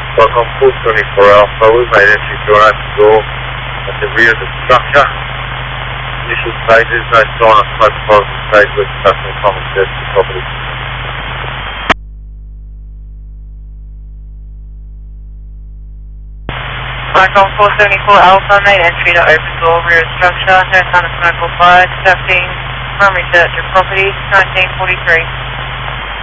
Welcome 424 Alpha, we made entry to an open door at the rear of the structure. Initial stages, no sign of smoke deposit stage with customer common sense to property. Welcome 474 Alpha, made entry to open door, rear of structure, no sign of smoke or fire, conducting primary search of property, 1943.